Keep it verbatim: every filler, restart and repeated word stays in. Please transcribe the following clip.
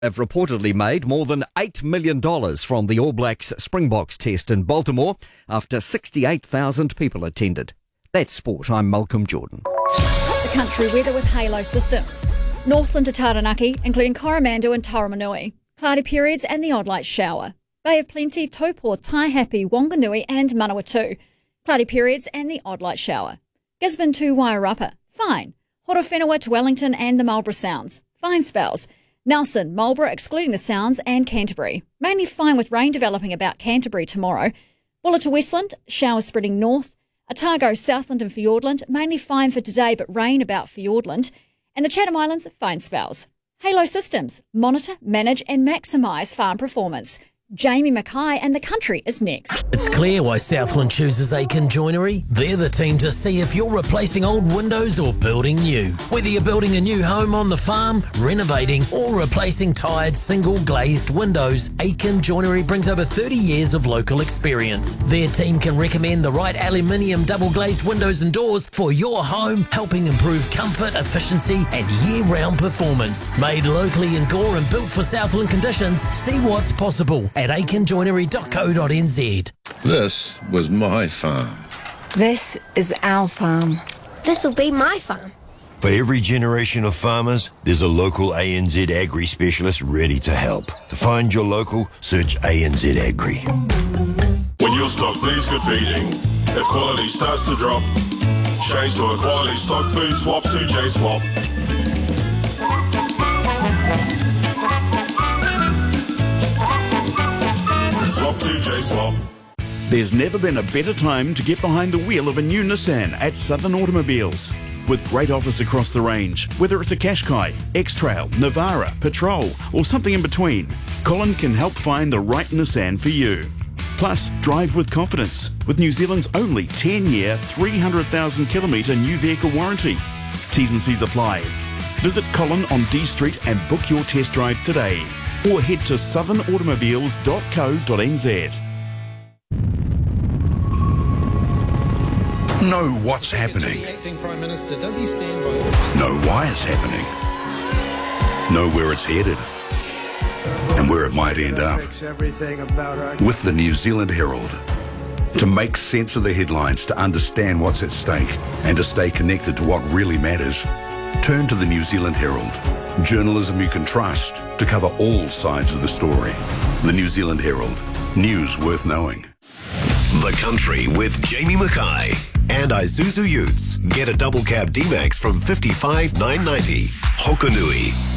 have reportedly made more than eight million dollars from the All Blacks Springboks test in Baltimore after sixty-eight thousand people attended. That's sport. I'm Malcolm Jordan. The country weather with Halo Systems. Northland to Taranaki, including Coromandel and Taramanui. Cloudy periods and the odd light shower. Bay of Plenty, Taupo, Taihape, Wanganui and Manawatu. Cloudy periods and the odd light shower. Gisborne to Wairarapa. Fine. Horowhenua to Wellington and the Marlborough Sounds. Fine spells. Nelson, Marlborough excluding the Sounds and Canterbury. Mainly fine with rain developing about Canterbury tomorrow. Bulla to Westland, showers spreading north. Otago, Southland and Fiordland, mainly fine for today but rain about Fiordland. And the Chatham Islands, fine spells. Halo Systems, monitor, manage and maximise farm performance. Jamie Mackay and the country is next. It's clear why Southland chooses Aiken Joinery. They're the team to see if you're replacing old windows or building new. Whether you're building a new home on the farm, renovating or replacing tired single glazed windows, Aiken Joinery brings over thirty years of local experience. Their team can recommend the right aluminium double glazed windows and doors for your home, helping improve comfort, efficiency and year-round performance. Made locally in Gore and built for Southland conditions, see what's possible at aiken joinery dot co dot n z. This was my farm. This is our farm. This'll be my farm. For every generation of farmers, there's a local A N Z Agri specialist ready to help. To find your local, search A N Z Agri. When your stock needs good feeding, if quality starts to drop, change to a quality stock food swap to J Swap. Swap to J Swap. There's never been a better time to get behind the wheel of a new Nissan at Southern Automobiles. With great offers across the range, whether it's a Qashqai, X-Trail, Navara, Patrol or something in between, Colin can help find the right Nissan for you. Plus, drive with confidence with New Zealand's only ten-year, three hundred thousand kilometre new vehicle warranty. T's and C's apply. Visit Colin on D Street and book your test drive today. Or head to southern automobiles dot co dot n z. Know what's happening. Know why it's happening. Know where it's headed. And where it might end up. With the New Zealand Herald. To make sense of the headlines, to understand what's at stake, and to stay connected to what really matters, turn to the New Zealand Herald. Journalism you can trust to cover all sides of the story. The New Zealand Herald. News worth knowing. The Country with Jamie Mackay and Isuzu Utes. Get a double cab D-Max from fifty-five thousand nine hundred ninety. Hokonui.